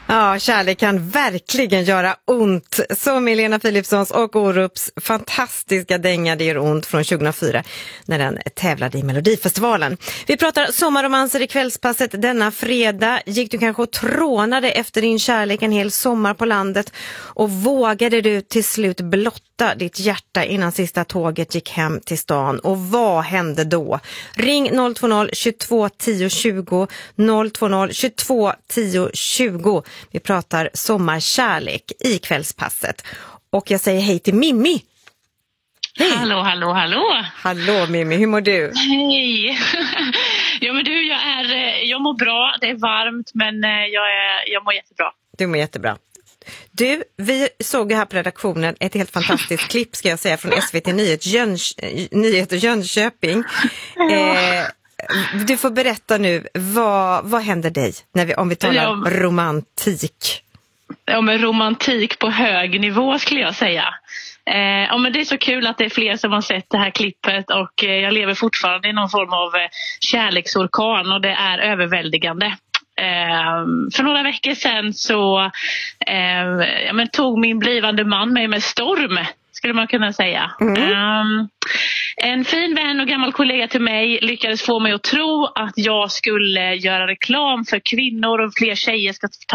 Ja, kärlek kan verkligen göra ont. Som Helena Philipssons och Orups fantastiska dänga Det gör ont från 2004 när den tävlade i Melodifestivalen. Vi pratar sommarromanser i kvällspasset denna fredag. Gick du kanske och trånade efter din kärlek en hel sommar på landet och vågade du till slut blotta ditt hjärta innan sista tåget gick hem till stan? Och vad hände då? Ring 020 22 10 20 020 22 10 20. Vi pratar sommarkärlek i kvällspasset. Och jag säger hej till Mimmi. Hej. Hallå. Hallå Mimmi, hur mår du? Hej. Ja men du, jag mår bra. Det är varmt men jag mår jättebra. Du mår jättebra. Du, vi såg ju här på redaktionen ett helt fantastiskt klipp ska jag säga från SVT Nyheter Jönköping. Du får berätta nu, vad händer dig om vi talar romantik? Ja, men romantik på hög nivå skulle jag säga. Ja, men det är så kul att det är fler som har sett det här klippet och jag lever fortfarande i någon form av kärleksorkan och det är överväldigande. För några veckor sedan så tog min blivande man mig med storm, skulle man kunna säga. En fin vän och gammal kollega till mig lyckades få mig att tro att jag skulle göra reklam för kvinnor och fler tjejer ska